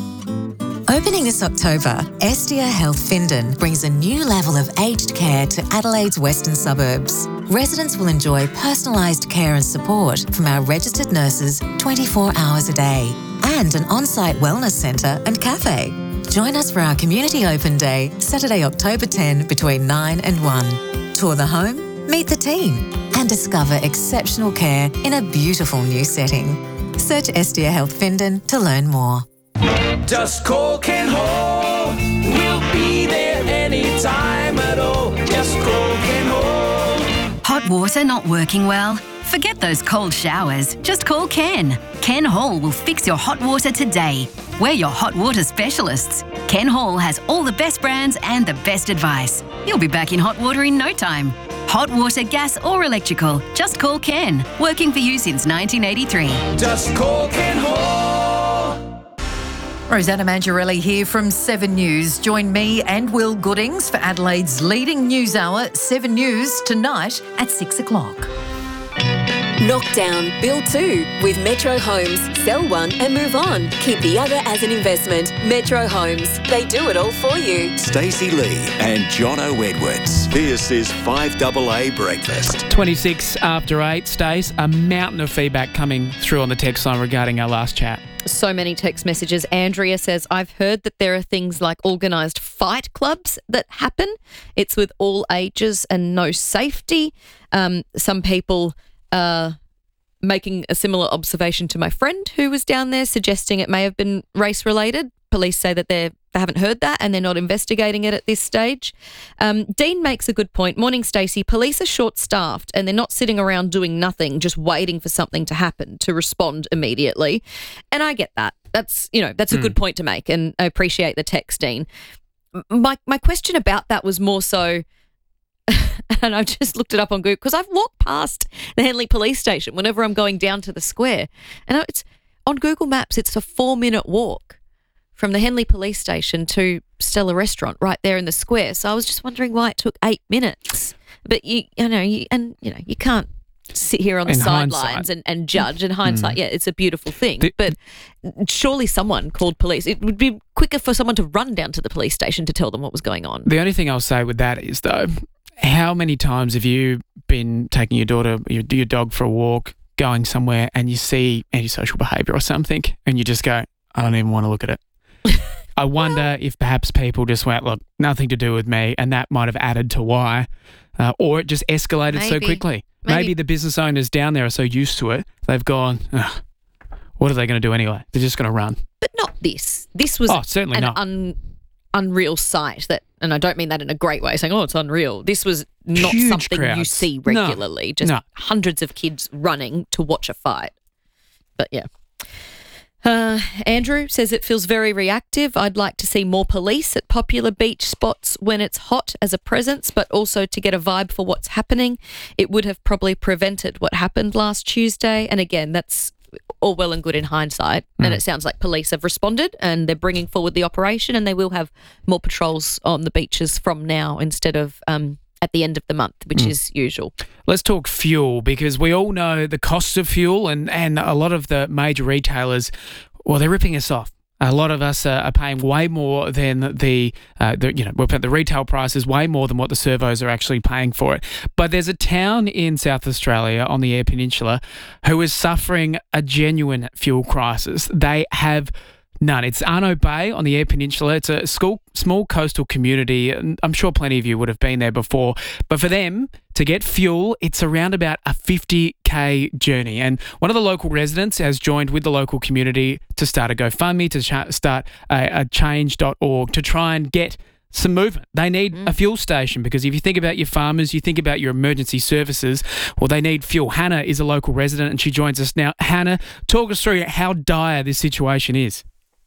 Opening this October, Estia Health Findon brings a new level of aged care to Adelaide's western suburbs. Residents will enjoy personalised care and support from our registered nurses twenty-four hours a day and an on-site wellness centre and cafe. Join us for our Community Open Day, Saturday, October tenth, between nine and one. Tour the home, meet the team. and discover exceptional care in a beautiful new setting. Search Estia Health Findon to learn more. Just call Ken Hall. We'll be there anytime at all. Just call Ken Hall. Hot water not working well? Forget those cold showers. Just call Ken. Ken Hall will fix your hot water today. We're your hot water specialists. Ken Hall has all the best brands and the best advice. You'll be back in hot water in no time. Hot water, gas or electrical, just call Ken. Working for you since nineteen eighty-three. Just call Ken Hall. Rosanna Mangiarelli here from Seven News. Join me and Will Goodings for Adelaide's leading news hour, Seven News, tonight at six o'clock. Knock down, build two with Metro Homes. Sell one and move on. Keep the other as an investment. Metro Homes. They do it all for you. Stacey Lee and Jono Edwards. This is five double A Breakfast. twenty-six after eight, Stace. A mountain of feedback coming through on the text line regarding our last chat. So many text messages. Andrea says, I've heard that there are things like organised fight clubs that happen. It's with all ages and no safety. Um, some people uh, making a similar observation to my friend who was down there, suggesting it may have been race-related. Police say that they're, they haven't heard that and they're not investigating it at this stage. Um, Dean makes a good point. Morning, Stacey. Police are short-staffed and they're not sitting around doing nothing, just waiting for something to happen to respond immediately. And I get that. That's, you know, that's a mm. good point to make, and I appreciate the text, Dean. My, my question about that was more so, and I just looked it up on Google because I've walked past the Henley Police Station whenever I'm going down to the square. And it's on Google Maps, it's a four-minute walk from the Henley Police Station to Stella Restaurant right there in the square. So I was just wondering why it took eight minutes. But, you, you know, you, and, you know, you can't sit here on the In sidelines and, and judge. In hindsight, mm. yeah, it's a beautiful thing. The, but surely someone called police. It would be quicker for someone to run down to the police station to tell them what was going on. The only thing I'll say with that is, though, how many times have you been taking your daughter, your, your dog for a walk, going somewhere and you see antisocial behaviour or something and you just go, I don't even want to look at it. I wonder if perhaps people just went, look, nothing to do with me, and that might have added to why, uh, or it just escalated Maybe. so quickly. Maybe. Maybe the business owners down there are so used to it, they've gone, ugh, what are they going to do anyway? They're just going to run. But not this. This was oh, certainly an not. Un- unreal sight that, and I don't mean that in a great way, saying, oh, it's unreal. This was not Huge something crowds. you see regularly, No. just No. hundreds of kids running to watch a fight. But yeah. Uh, Andrew says it feels very reactive. I'd like to see more police at popular beach spots when it's hot as a presence, but also to get a vibe for what's happening. It would have probably prevented what happened last Tuesday. And again, that's all well and good in hindsight. Mm. And it sounds like police have responded and they're bringing forward the operation, and they will have more patrols on the beaches from now instead of um, at the end of the month, which mm. is usual. Let's talk fuel, because we all know the costs of fuel, and, and a lot of the major retailers, well, they're ripping us off. A lot of us are paying way more than the, uh, the you know, we're paying the retail prices way more than what the servos are actually paying for it. But there's a town in South Australia on the Eyre Peninsula who is suffering a genuine fuel crisis. They have none. It's Arno Bay on the Eyre Peninsula. It's a school, small coastal community, and I'm sure plenty of you would have been there before. But for them to get fuel, it's around about a fifty k journey. And one of the local residents has joined with the local community to start a GoFundMe, to ch- start a, a change dot org to try and get some movement. They need mm. a fuel station, because if you think about your farmers, you think about your emergency services, well, they need fuel. Hannah is a local resident and she joins us now. Hannah, talk us through how dire this situation is.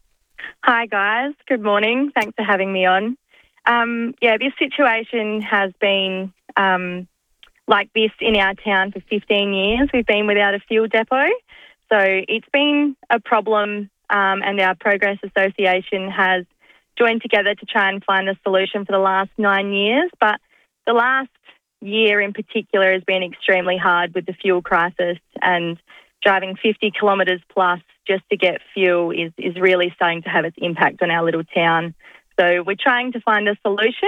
Hi, guys. Good morning. Thanks for having me on. Um, yeah, this situation has been um, like this in our town for fifteen years. We've been without a fuel depot. So it's been a problem, um, and our Progress Association has joined together to try and find a solution for the last nine years. But the last year in particular has been extremely hard with the fuel crisis, and driving fifty kilometres plus just to get fuel is, is really starting to have its impact on our little town. So we're trying to find a solution,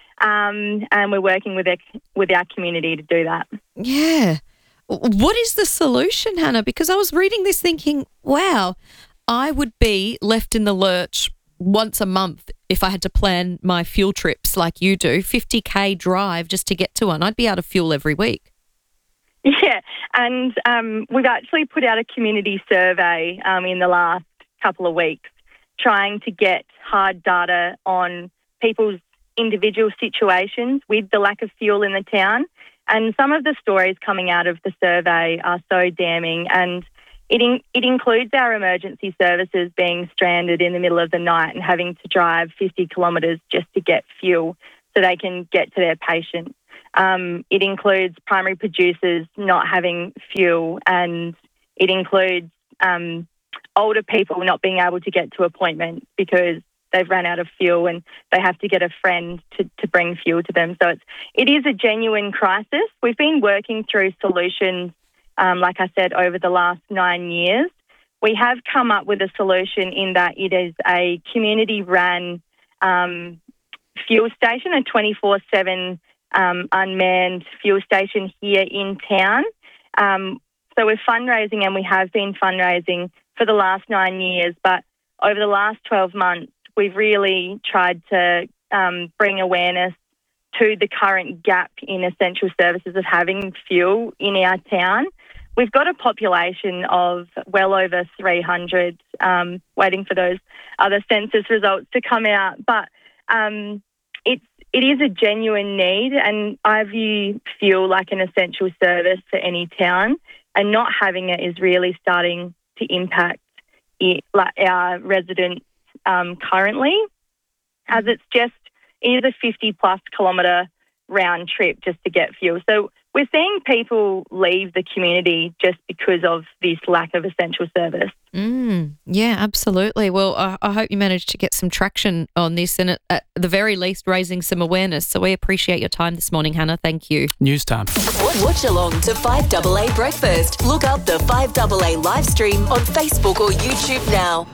um, and we're working with our, with our community to do that. Yeah. What is the solution, Hannah? Because I was reading this thinking, wow, I would be left in the lurch once a month if I had to plan my fuel trips like you do, fifty k drive just to get to one. I'd be out of fuel every week. Yeah, and um, we've actually put out a community survey um, in the last couple of weeks trying to get hard data on people's individual situations with the lack of fuel in the town. And some of the stories coming out of the survey are so damning, and it in, it includes our emergency services being stranded in the middle of the night and having to drive fifty kilometres just to get fuel so they can get to their patient. Um, it includes primary producers not having fuel, and it includes um, older people not being able to get to appointments because they've run out of fuel and they have to get a friend to, to bring fuel to them. So it's, it is a genuine crisis. We've been working through solutions, um, like I said, over the last nine years. We have come up with a solution in that it is a community-run um, fuel station, a twenty-four seven Um, unmanned fuel station here in town. Um, so we're fundraising, and we have been fundraising for the last nine years, but over the last twelve months, we've really tried to um, bring awareness to the current gap in essential services of having fuel in our town. We've got a population of well over three hundred, um, waiting for those other census results to come out, but um, it's It is a genuine need, and I view fuel like an essential service for any town, and not having it is really starting to impact it, like our residents um, currently, as it's just it is a fifty plus kilometre round trip just to get fuel. So we're seeing people leave the community just because of this lack of essential service. Mm, yeah, absolutely. Well, I, I hope you managed to get some traction on this, and at, at the very least raising some awareness. So we appreciate your time this morning, Hannah. Thank you. News time. Watch along to five A A Breakfast. Look up the five A A live stream on Facebook or YouTube now.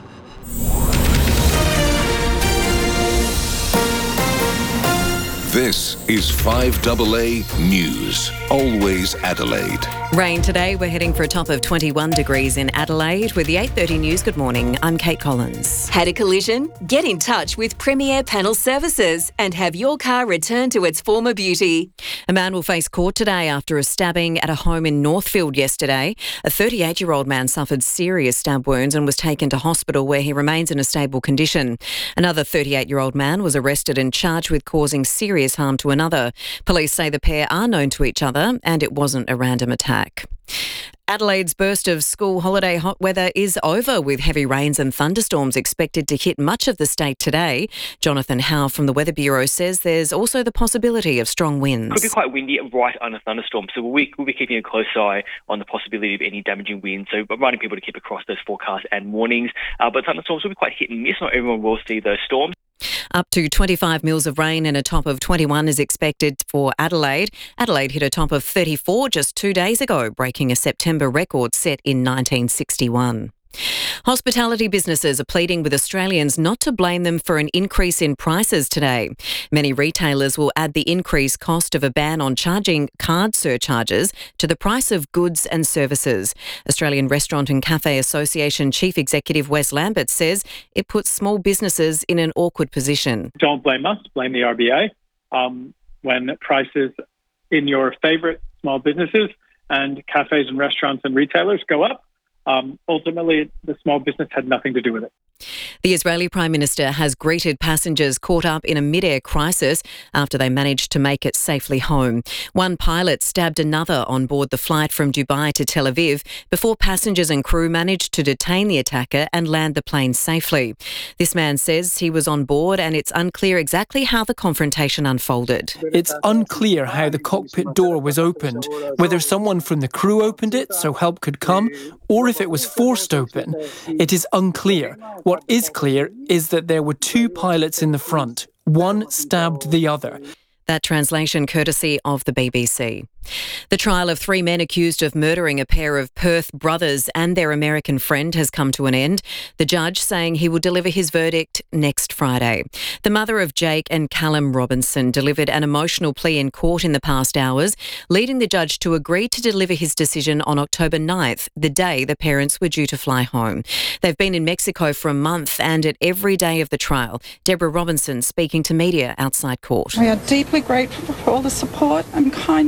This is five A A News. Always Adelaide. Rain today. We're heading for a top of twenty-one degrees in Adelaide. With the eight thirty news, good morning. I'm Kate Collins. Had a collision? Get in touch with Premier Panel Services and have your car returned to its former beauty. A man will face court today after a stabbing at a home in Northfield yesterday. A thirty-eight-year-old man suffered serious stab wounds and was taken to hospital, where he remains in a stable condition. Another thirty-eight-year-old man was arrested and charged with causing serious harm to another. Police say the pair are known to each other and it wasn't a random attack. Adelaide's burst of school holiday hot weather is over, with heavy rains and thunderstorms expected to hit much of the state today. Jonathan Howe from the Weather Bureau says there's also the possibility of strong winds. Could be quite windy right on a thunderstorm, so we'll, we'll be keeping a close eye on the possibility of any damaging winds. So reminding people to keep across those forecasts and warnings. Uh, but thunderstorms will be quite hit and miss. Not everyone will see those storms. Up to twenty-five mils of rain and a top of twenty-one is expected for Adelaide. Adelaide hit a top of thirty-four just two days ago, breaking a September record set in nineteen sixty-one. Hospitality businesses are pleading with Australians not to blame them for an increase in prices today. Many retailers will add the increased cost of a ban on charging card surcharges to the price of goods and services. Australian Restaurant and Cafe Association Chief Executive Wes Lambert says it puts small businesses in an awkward position. Don't blame us, blame the R B A. Um, when prices in your favourite small businesses and cafes and restaurants and retailers go up, Um, ultimately, the small business had nothing to do with it. The Israeli Prime Minister has greeted passengers caught up in a mid-air crisis after they managed to make it safely home. One pilot stabbed another on board the flight from Dubai to Tel Aviv before passengers and crew managed to detain the attacker and land the plane safely. This man says he was on board and it's unclear exactly how the confrontation unfolded. It's unclear how the cockpit door was opened, whether someone from the crew opened it so help could come, or if it was forced open. It is unclear. What is clear is that there were two pilots in the front. One stabbed the other. That translation courtesy of the B B C. The trial of three men accused of murdering a pair of Perth brothers and their American friend has come to an end, the judge saying he will deliver his verdict next Friday. The mother of Jake and Callum Robinson delivered an emotional plea in court in the past hours, leading the judge to agree to deliver his decision on October ninth, the day the parents were due to fly home. They've been in Mexico for a month and at every day of the trial. Deborah Robinson speaking to media outside court. We are deeply grateful for all the support and kindness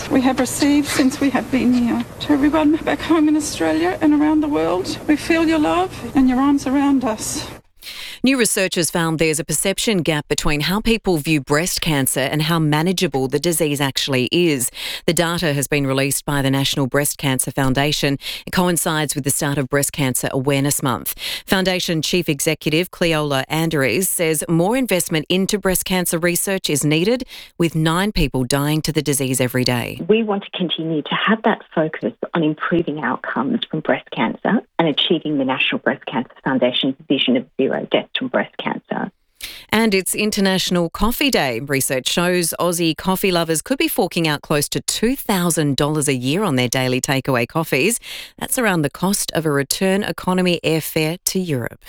we have received since we have been here. To everyone back home in Australia and around the world, we feel your love and your arms around us. New research has found there's a perception gap between how people view breast cancer and how manageable the disease actually is. The data has been released by the National Breast Cancer Foundation. It coincides with the start of Breast Cancer Awareness Month. Foundation Chief Executive Cleola Andrews says more investment into breast cancer research is needed, with nine people dying to the disease every day. We want to continue to have that focus on improving outcomes from breast cancer and achieving the National Breast Cancer Foundation's vision of zero deaths from breast cancer. And it's International Coffee Day. Research shows Aussie coffee lovers could be forking out close to two thousand dollars a year on their daily takeaway coffees. That's around the cost of a return economy airfare to Europe.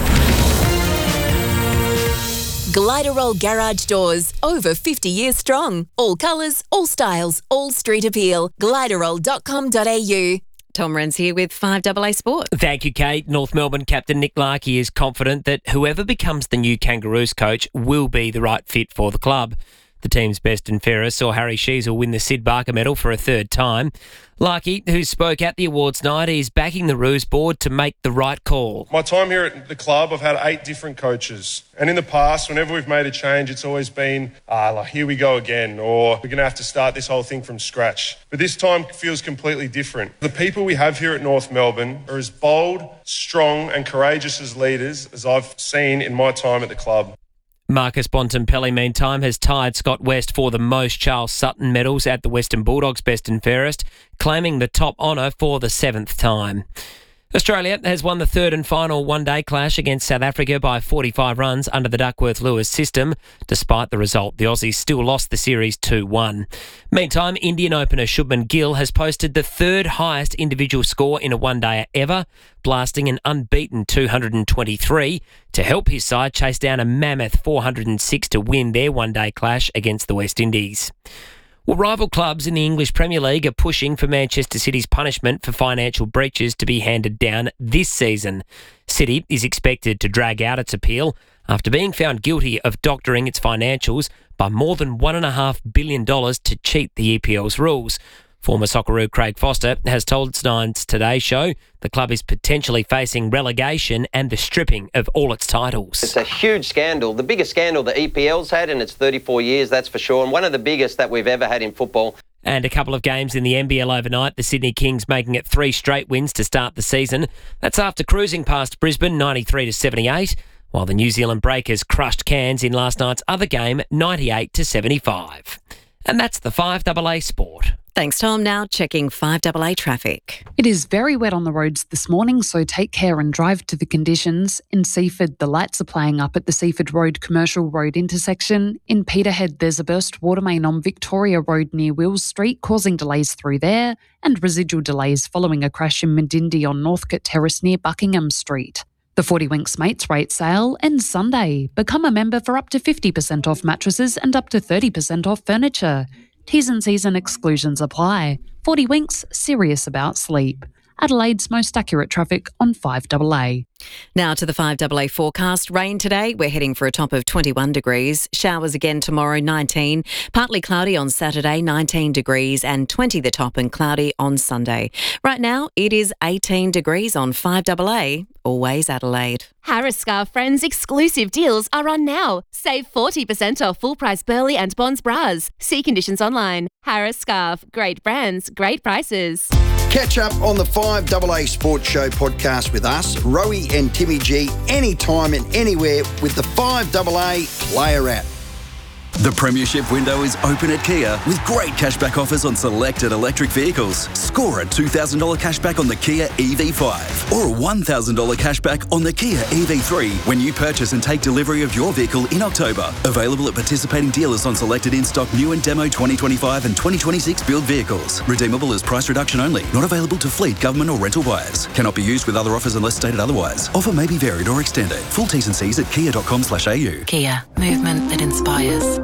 Gliderol Garage Doors, over fifty years strong. All colours, all styles, all street appeal. gliderol dot com dot a u. Tom Wren's here with five A A Sport. Thank you, Kate. North Melbourne captain Nick Larkey is confident that whoever becomes the new Kangaroos coach will be the right fit for the club. The team's best and fairest saw Harry Sheezel win the Sid Barker medal for a third time. Larkey, who spoke at the awards night, is backing the Roos board to make the right call. My time here at the club, I've had eight different coaches. And in the past, whenever we've made a change, it's always been, ah, like, here we go again, or we're going to have to start this whole thing from scratch. But this time feels completely different. The people we have here at North Melbourne are as bold, strong and courageous as leaders as I've seen in my time at the club. Marcus Bontempelli, meantime, has tied Scott West for the most Charles Sutton medals at the Western Bulldogs Best and Fairest, claiming the top honour for the seventh time. Australia has won the third and final one-day clash against South Africa by forty-five runs under the Duckworth-Lewis system. Despite the result, the Aussies still lost the series two one. Meantime, Indian opener Shubman Gill has posted the third highest individual score in a one-dayer ever, blasting an unbeaten two hundred twenty-three to help his side chase down a mammoth four hundred six to win their one-day clash against the West Indies. Well, rival clubs in the English Premier League are pushing for Manchester City's punishment for financial breaches to be handed down this season. City is expected to drag out its appeal after being found guilty of doctoring its financials by more than one point five billion dollars to cheat the E P L's rules. Former Socceroo Craig Foster has told Nine's Today Show the club is potentially facing relegation and the stripping of all its titles. It's a huge scandal, the biggest scandal the E P L's had in its thirty-four years, that's for sure, and one of the biggest that we've ever had in football. And a couple of games in the N B L overnight, the Sydney Kings making it three straight wins to start the season. That's after cruising past Brisbane ninety-three to seventy-eight, while the New Zealand Breakers crushed Cairns in last night's other game ninety-eight to seventy-five. And that's the five A A Sport. Thanks, Tom. Now checking five A A traffic. It is very wet on the roads this morning, so take care and drive to the conditions. In Seaford, the lights are playing up at the Seaford Road Commercial Road intersection. In Peterhead, there's a burst water main on Victoria Road near Wills Street, causing delays through there, and residual delays following a crash in Medindi on Northcote Terrace near Buckingham Street. The forty Winks Mates Rate Sale ends Sunday. Become a member for up to fifty percent off mattresses and up to thirty percent off furniture. T's and C's and exclusions apply. forty Winks, serious about sleep. Adelaide's most accurate traffic on five A A. Now to the five A A forecast. Rain today. We're heading for a top of twenty-one degrees. Showers again tomorrow, nineteen. Partly cloudy on Saturday, nineteen degrees, and twenty the top and cloudy on Sunday. Right now, it is eighteen degrees on five A A. Always Adelaide. Harris Scarf Friends exclusive deals are on now. Save forty percent off full price Burley and Bonds bras. See conditions online. Harris Scarf. Great brands, great prices. Catch up on the five A A Sports Show podcast with us, Rowie and Timmy G, anytime and anywhere with the five A A Player app. The premiership window is open at Kia with great cashback offers on selected electric vehicles. Score a two thousand dollars cashback on the Kia E V five or a one thousand dollars cashback on the Kia E V three when you purchase and take delivery of your vehicle in October. Available at participating dealers on selected in-stock new and demo twenty twenty-five and twenty twenty-six build vehicles. Redeemable as price reduction only. Not available to fleet, government or rental buyers. Cannot be used with other offers unless stated otherwise. Offer may be varied or extended. Full T's and C's at kia dot com slash a u. Kia. Movement that inspires.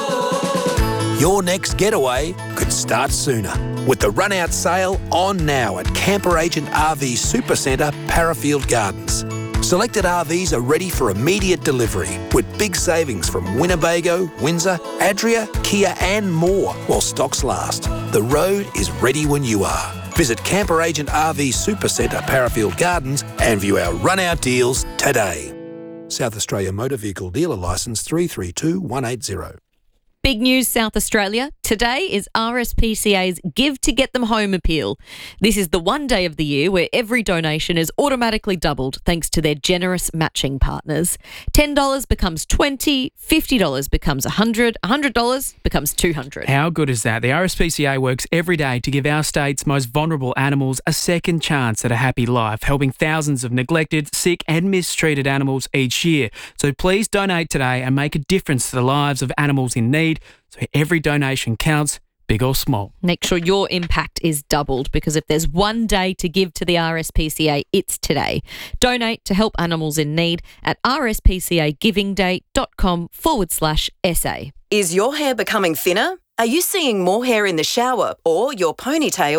Your next getaway could start sooner with the run-out sale on now at Camper Agent R V Supercentre, Parafield Gardens. Selected R Vs are ready for immediate delivery with big savings from Winnebago, Windsor, Adria, Kia and more while stocks last. The road is ready when you are. Visit Camper Agent R V Supercentre Parafield Gardens and view our run-out deals today. South Australia Motor Vehicle Dealer Licence three three two one eight zero. Big news, South Australia. Today is R S P C A's Give to Get Them Home appeal. This is the one day of the year where every donation is automatically doubled thanks to their generous matching partners. ten dollars becomes twenty dollars, fifty dollars becomes one hundred dollars, one hundred dollars becomes two hundred dollars. How good is that? The R S P C A works every day to give our state's most vulnerable animals a second chance at a happy life, helping thousands of neglected, sick and mistreated animals each year. So please donate today and make a difference to the lives of animals in need. So every donation counts, big or small. Make sure your impact is doubled, because if there's one day to give to the R S P C A, it's today. Donate to help animals in need at rspcagivingday.com forward slash SA. Is your hair becoming thinner? Are you seeing more hair in the shower or your ponytail